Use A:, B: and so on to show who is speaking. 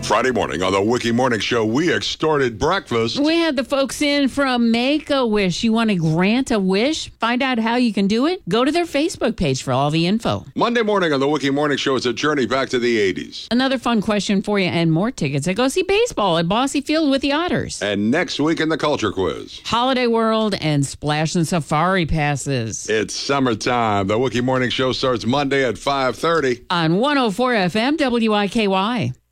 A: Friday morning on the Wiki Morning Show, we extorted breakfast.
B: We had the folks in from Make-A-Wish. You want to grant a wish? Find out how you can do it? Go to their Facebook page for all the info.
A: Monday morning on the Wiki Morning Show is a journey back to the 80s.
B: Another fun question for you and more tickets to go see baseball at Bossy Field with the Otters.
A: And next week in the Culture Quiz,
B: Holiday World and Splash and Safari passes.
A: it's summertime. The Wiki Morning Show starts Monday at 5:30
B: On 104 FM WIKY.